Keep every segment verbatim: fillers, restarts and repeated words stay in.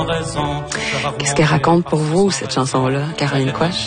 Qu'est-ce qu'elle raconte pour vous, cette chanson-là, Caroline Quach?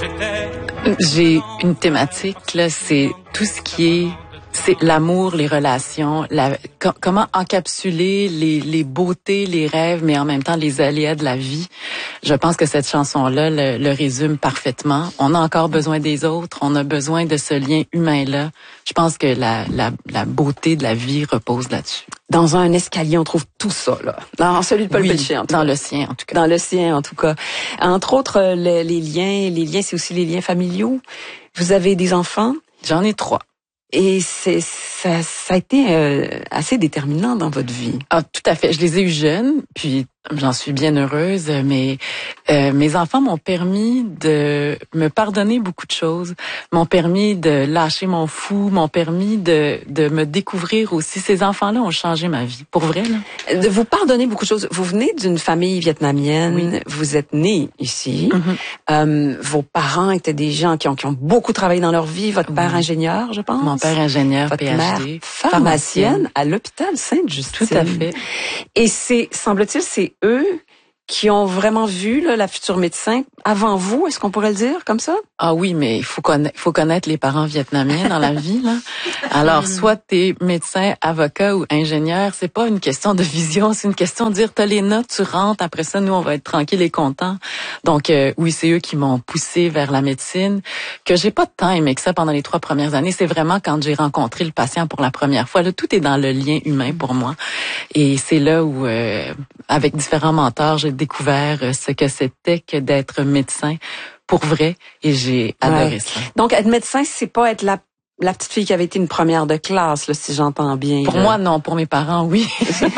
J'ai une thématique, là, c'est tout ce qui est... C'est l'amour, les relations, la, com- comment encapsuler les, les beautés, les rêves, mais en même temps les aléas de la vie. Je pense que cette chanson-là le, le résume parfaitement. On a encore besoin des autres, on a besoin de ce lien humain-là. Je pense que la, la, la beauté de la vie repose là-dessus. Dans un escalier, on trouve tout ça, là. Dans celui de Paul Oui, Peltier, en tout dans cas. le sien, en tout cas. Dans le sien, en tout cas. Entre autres, les, les liens, les liens, c'est aussi les liens familiaux. Vous avez des enfants? J'en ai trois. Et c'est ça, ça a été euh, assez déterminant dans votre vie. Ah, tout à fait. Je les ai eus jeunes, puis j'en suis bien heureuse, mais euh, mes enfants m'ont permis de me pardonner beaucoup de choses, m'ont permis de lâcher mon fou, m'ont permis de, de me découvrir aussi. Ces enfants-là ont changé ma vie, pour vrai, là. De vous pardonner beaucoup de choses. Vous venez d'une famille vietnamienne, oui. Vous êtes né ici. Mm-hmm. Euh, vos parents étaient des gens qui ont, qui ont beaucoup travaillé dans leur vie. Votre père oui. ingénieur, je pense. Mon père ingénieur, votre P H D. Mère pharmacienne, pharmacienne à l'hôpital Sainte-Justine. Tout à fait. Et c'est, semble-t-il, c'est eux qui ont vraiment vu là, la future médecin avant vous, est-ce qu'on pourrait le dire comme ça? Ah oui, mais il faut connaître, faut connaître les parents vietnamiens dans la vie, là. Alors, soit t'es médecin, avocat ou ingénieur, c'est pas une question de vision, c'est une question de dire, t'as les notes, tu rentres, après ça, nous, on va être tranquilles et contents. Donc, euh, oui, c'est eux qui m'ont poussé vers la médecine, que j'ai pas tant aimé que ça pendant les trois premières années. C'est vraiment quand j'ai rencontré le patient pour la première fois. Là, tout est dans le lien humain pour moi. Et c'est là où, euh, avec différents mentors, j'ai découvert ce que c'était que d'être médecin pour vrai et j'ai adoré ouais. ça. Donc être médecin, c'est pas être la la petite fille qui avait été une première de classe, là, si j'entends bien. Pour là. moi, non. Pour mes parents, oui.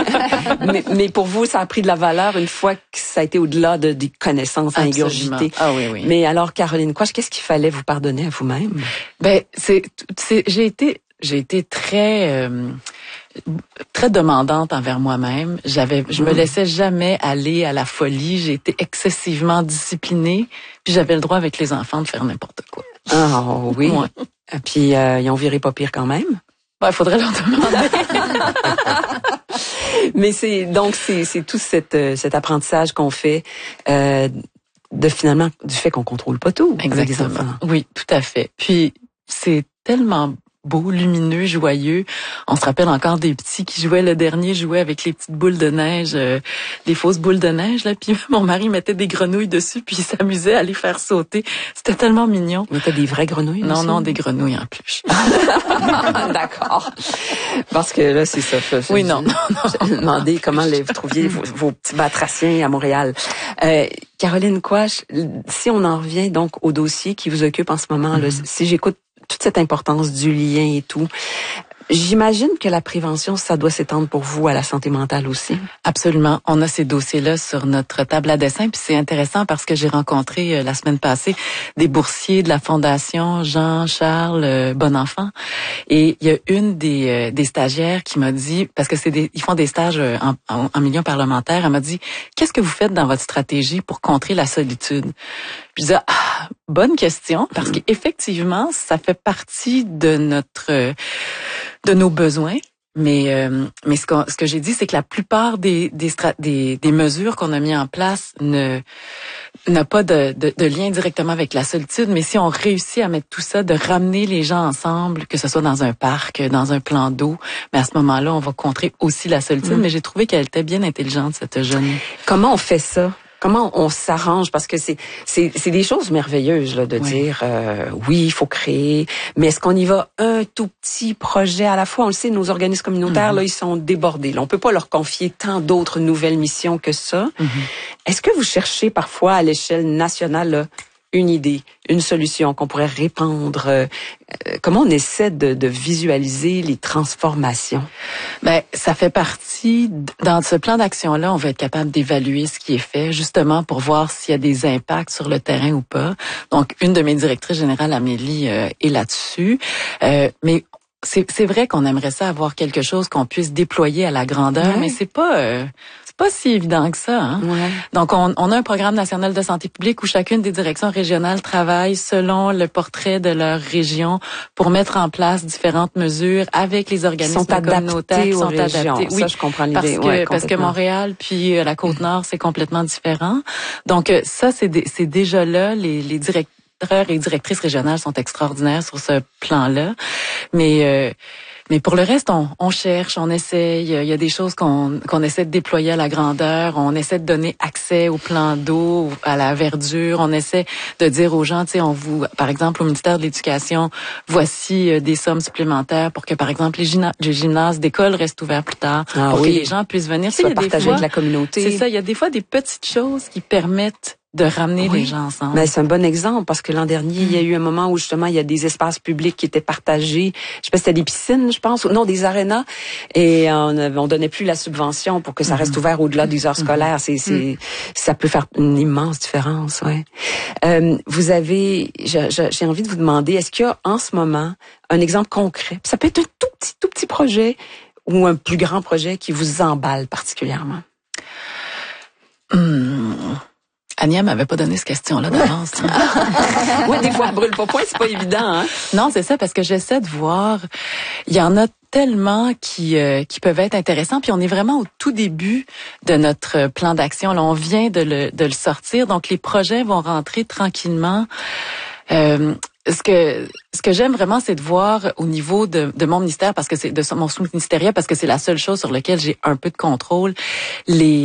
mais, mais pour vous, ça a pris de la valeur une fois que ça a été au-delà de des connaissances à ingurgiter. Ah oui, oui. Mais alors, Caroline Quach, qu'est-ce qu'il fallait vous pardonner à vous-même? Ben, c'est, c'est, j'ai été, j'ai été très, euh, très demandante envers moi-même. J'avais, je me laissais jamais aller à la folie. J'ai été excessivement disciplinée. Puis j'avais le droit avec les enfants de faire n'importe quoi. Ah oui. Ouais. Puis euh, ils ont viré pas pire quand même. Ben, il faudrait leur demander. Mais c'est donc c'est c'est tout cet cet apprentissage qu'on fait euh, de finalement du fait qu'on contrôle pas tout. Exactement. Avec les enfants. Oui, tout à fait. Puis c'est tellement beau, lumineux, joyeux. On se rappelle encore des petits qui jouaient, le dernier jouait avec les petites boules de neige, euh, les fausses boules de neige, là. Puis mon mari mettait des grenouilles dessus, puis il s'amusait à les faire sauter. C'était tellement mignon. Mais t'as des vraies grenouilles? Non, aussi? non, des grenouilles en plus. D'accord. Parce que là, c'est ça. ça oui, non, non, non. J'ai demandé comment les, vous trouviez vos, vos petits batraciens à Montréal. Euh, Caroline Quach, si on en revient donc au dossier qui vous occupe en ce moment, mm-hmm. là, si j'écoute toute cette importance du lien et tout, j'imagine que la prévention, ça doit s'étendre pour vous à la santé mentale aussi. Absolument. On a ces dossiers-là sur notre table à dessin, puis c'est intéressant parce que j'ai rencontré euh, la semaine passée des boursiers de la Fondation Jean-Charles euh, Bonenfant, et il y a une des euh, des stagiaires qui m'a dit, parce que c'est des, ils font des stages euh, en, en, en milieu parlementaire, elle m'a dit, qu'est-ce que vous faites dans votre stratégie pour contrer la solitude? Puis je disais, ah, bonne question, parce qu'effectivement, ça fait partie de notre de nos besoins. Mais euh, mais ce que ce que j'ai dit, c'est que la plupart des des des, des mesures qu'on a mis en place ne n'a pas de, de de lien directement avec la solitude. Mais si on réussit à mettre tout ça, de ramener les gens ensemble, que ce soit dans un parc, dans un plan d'eau, mais à ce moment-là, on va contrer aussi la solitude. Mmh. Mais j'ai trouvé qu'elle était bien intelligente, cette jeune. Comment on fait ça? Comment on s'arrange? Parce que c'est c'est c'est des choses merveilleuses là de oui. dire euh, oui, il faut créer, mais est-ce qu'on y va un tout petit projet à la fois? On le sait, nos organismes communautaires mm-hmm. là, ils sont débordés. Là, on peut pas leur confier tant d'autres nouvelles missions que ça. Mm-hmm. Est-ce que vous cherchez parfois à l'échelle nationale là, une idée, une solution qu'on pourrait répandre? Euh, comment on essaie de, de visualiser les transformations? Ben, ça fait partie, dans ce plan d'action-là, on va être capable d'évaluer ce qui est fait, justement pour voir s'il y a des impacts sur le terrain ou pas. Donc, une de mes directrices générales, Amélie, euh, est là-dessus. Euh, mais c'est, c'est vrai qu'on aimerait ça avoir quelque chose qu'on puisse déployer à la grandeur, ouais. mais c'est pas... Euh, pas si évident que ça. Hein? Ouais. Donc, on, on a un programme national de santé publique où chacune des directions régionales travaille selon le portrait de leur région pour mettre en place différentes mesures avec les organismes sont communautaires qui aux sont régions. adaptés. Oui, ça, je comprends l'idée. parce que, ouais, parce que Montréal puis la Côte-Nord, c'est complètement différent. Donc, ça, c'est, c'est déjà là. Les, les directeurs et directrices régionales sont extraordinaires sur ce plan-là. Mais... Euh, Mais pour le reste, on, on cherche, on essaye. Il y a des choses qu'on qu'on essaie de déployer à la grandeur. On essaie de donner accès au plan d'eau, à la verdure. On essaie de dire aux gens, tu sais, on vous, par exemple, au ministère de l'Éducation, voici des sommes supplémentaires pour que, par exemple, les, gymna- les gymnases d'école restent ouverts plus tard, ah, pour oui. que les gens puissent venir. Soit partager avec la communauté. C'est ça. Il y a des fois des petites choses qui permettent de ramener oui. les gens ensemble. Mais c'est un bon exemple parce que l'an dernier, mmh. il y a eu un moment où justement il y a des espaces publics qui étaient partagés. Je sais pas si c'était des piscines, je pense, ou non, des arénas, et on, on donnait plus la subvention pour que ça reste mmh. ouvert au-delà des heures scolaires. C'est, c'est, mmh. ça peut faire une immense différence, ouais. Euh, vous avez, j'ai, j'ai envie de vous demander, est-ce qu'il y a en ce moment un exemple concret? Ça peut être un tout petit, tout petit projet ou un plus grand projet qui vous emballe particulièrement. Mmh. Ania m'avait pas donné cette question-là d'avance. Oui, des fois, brûle pas point, c'est pas évident, hein? Non, c'est ça, parce que j'essaie de voir. Il y en a tellement qui euh, qui peuvent être intéressants, puis on est vraiment au tout début de notre plan d'action. Là, on vient de le de le sortir, donc les projets vont rentrer tranquillement. Euh, ce que ce que j'aime vraiment, c'est de voir au niveau de, de mon ministère, parce que c'est de mon sous-ministériel, parce que c'est la seule chose sur laquelle j'ai un peu de contrôle, les